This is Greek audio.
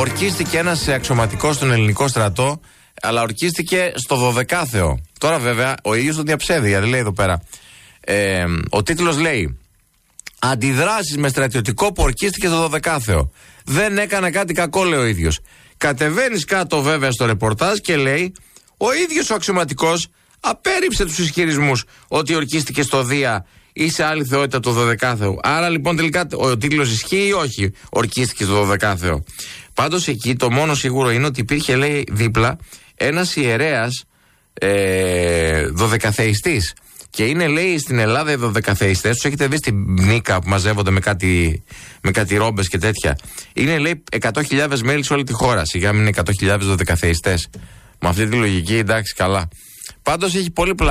Ορκίστηκε ένας αξιωματικός στον ελληνικό στρατό, αλλά ορκίστηκε στο 12θεο. Τώρα βέβαια ο ίδιος τον διαψεύδει, γιατί λέει εδώ πέρα. Ο τίτλος λέει: αντιδράσεις με στρατιωτικό που ορκίστηκε στο 12θεο. Δεν έκανα κάτι κακό, λέει ο ίδιος. Κατεβαίνεις κάτω βέβαια στο ρεπορτάζ και λέει: ο ίδιος ο αξιωματικός απέρριψε τους ισχυρισμούς ότι ορκίστηκε στο Δία ή σε άλλη θεότητα του 12θεου. Άρα λοιπόν τελικά ο τίτλος ισχύει ή όχι, ορκίστηκε στο 12θεο. Πάντως εκεί το μόνο σίγουρο είναι ότι υπήρχε, λέει, δίπλα ένας ιερέας δωδεκαθεϊστής. Και είναι, λέει, στην Ελλάδα οι δωδεκαθεϊστές, τους έχετε δει στην Νίκα που μαζεύονται με κάτι ρόμπες και τέτοια. Είναι, λέει, 100.000 μέλη σε όλη τη χώρα. Σιγά μην είναι 100.000 δωδεκαθεϊστές. Με αυτή τη λογική, εντάξει, καλά. Πάντως έχει πολύ